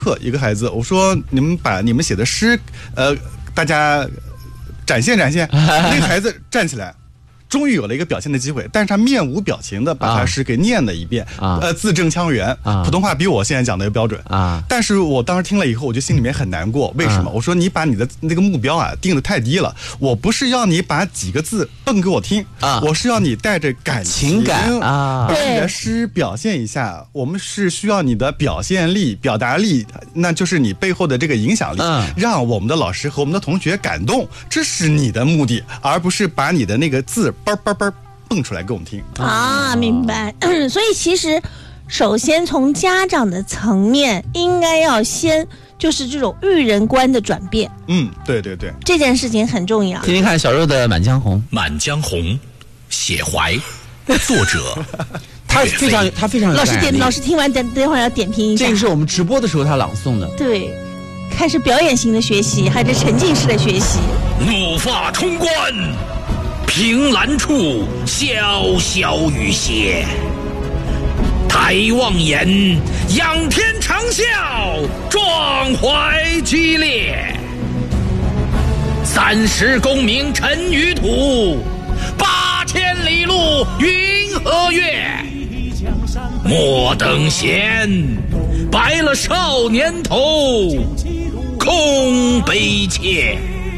课一个孩子，我说你们把你们写的诗，大家展现展现。那个孩子站起来。终于有了一个表现的机会，但是他面无表情的把他诗给念了一遍，字正腔圆，普通话比我现在讲的标准啊。但是我当时听了以后，我就心里面很难过。为什么？我说你把你的那个目标啊定得太低了。我不是要你把几个字蹦给我听，我是要你带着情感啊，把你的诗表现一下。我们是需要你的表现力、表达力，那就是你背后的这个影响力，让我们的老师和我们的同学感动，这是你的目的，而不是把你的那个字蹦出来给我们听啊！明白。所以其实首先从家长的层面应该要先就是这种育人观的转变。 对对对， 这件事情很重要。 听听看小肉的《满江红》。《 满江红》，写怀，作者他非常老师听完等会儿要点评一下。 这个是我们直播的时候他朗诵的。 对，看是表演型的学习还是沉浸式的学习？ 怒发冲冠，凭栏处潇潇雨歇，抬望眼，仰天长啸，壮怀激烈。30功名尘与土，8000里路云和月。莫等闲，白了少年头，空悲切。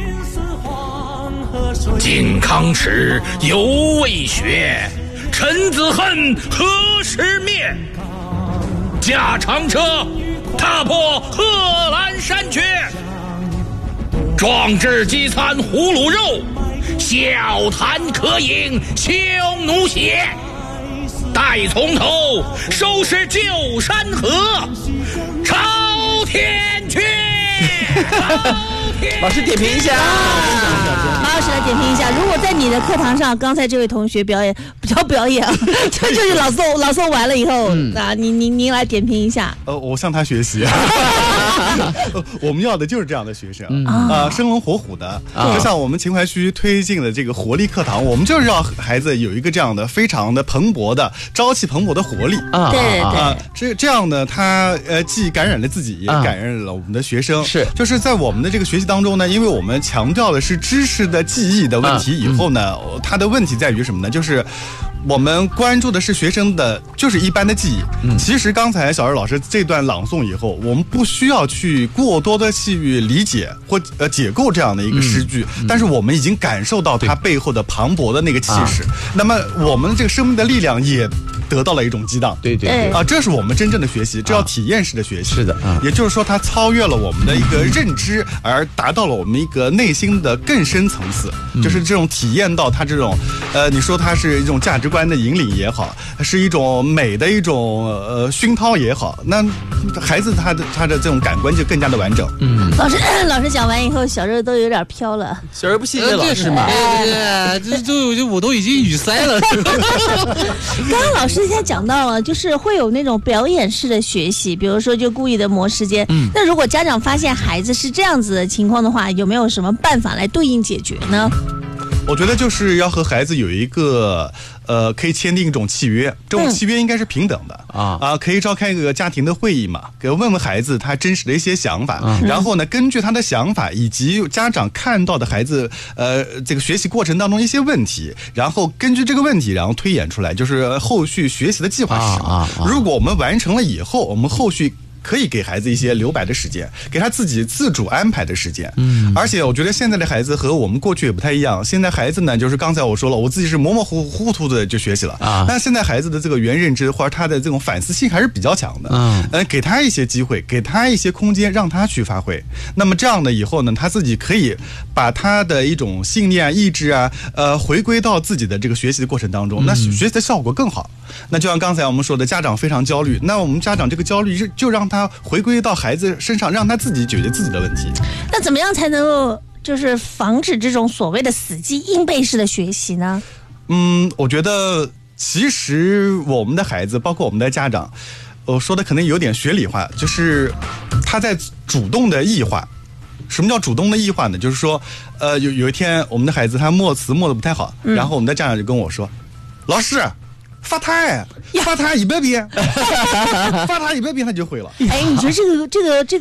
靖康耻，犹未雪，臣子恨，何时灭？驾长车，踏破贺兰山缺。壮志饥餐胡虏肉，笑谈渴饮匈奴血。待从头，收拾旧山河，朝天阙。 老师点评一下， 马老师来点评一下。如果在你的课堂上，刚才这位同学表演，就是朗诵完了以后，您来点评一下。 我向他学习。我们要的就是这样的学生生龙活虎的。就像我们秦淮区推进的这个活力课堂，我们就是让孩子有一个这样的非常的蓬勃的朝气蓬勃的活力对， 这样呢，他既感染了自己，也感染了我们的学生。就是在我们的这个学习当中呢，因为我们强调的是知识的记忆的问题，以后呢，它的问题在于什么呢？就是我们关注的是学生的就是一般的记忆。其实刚才小二老师这段朗诵以后，我们不需要去过多的去理解或解构这样的一个诗句，但是我们已经感受到它背后的磅礴的那个气势。那么我们这个生命的力量也得到了一种激荡。 对这是我们真正的学习，这叫体验式的学习。 是的， 也就是说，它超越了我们的一个认知，而达到了我们一个内心的更深层次，就是这种体验到它这种，你说它是一种价值观的引领也好，是一种美的一种熏陶也好，那孩子他的这种感官就更加的完整。 老师讲完以后，小热都有点飘了。 小热不信任老师吗？ 这我都已经语塞了。 刚刚老师现在讲到了，就是会有那种表演式的学习，比如说就故意的磨时间。那如果家长发现孩子是这样子的情况的话，有没有什么办法来对应解决呢？ 我觉得就是要和孩子有一个可以签订一种契约，这种契约应该是平等的可以召开一个家庭的会议嘛，给问问孩子他真实的一些想法，然后呢，根据他的想法以及家长看到的孩子这个学习过程当中一些问题，然后根据这个问题，然后推演出来就是后续学习的计划是什么。如果我们完成了以后，我们后续可以给孩子一些留白的时间，给他自己自主安排的时间。而且我觉得现在的孩子和我们过去也不太一样。现在孩子呢，就是刚才我说了，我自己是模模糊糊的就学习了但现在孩子的这个原认知或者他的这种反思性还是比较强的。给他一些机会，给他一些空间，让他去发挥。那么这样的以后呢，他自己可以把他的一种信念、意志回归到自己的这个学习的过程当中，那学习的效果更好。那就像刚才我们说的，家长非常焦虑，那我们家长这个焦虑就让他回归到孩子身上，让他自己解决自己的问题。 那怎么样才能够就是防止这种所谓的死记硬背式的学习呢？ 我觉得其实我们的孩子，包括我们的家长，我说的可能有点学理化，就是他在主动的异化。什么叫主动的异化呢？就是说，有一天我们的孩子他默词默的不太好，然后我们的家长就跟我说，老师。发他100遍，发他100遍他就会了。 哎，你说这个